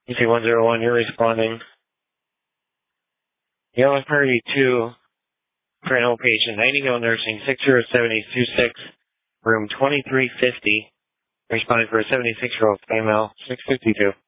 EC101, you're responding. Yellow Priority 2 for an old patient, Nightingale Nursing, 607-826, room 2350. Responding for a 76-year-old female, 652.